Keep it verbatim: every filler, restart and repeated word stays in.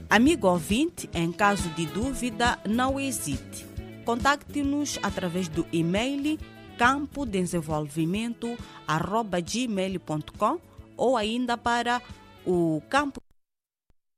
Amigo ouvinte, em caso de dúvida, não hesite. Contacte-nos através do e-mail campo desenvolvimento arroba gmail ponto com ou ainda para o campo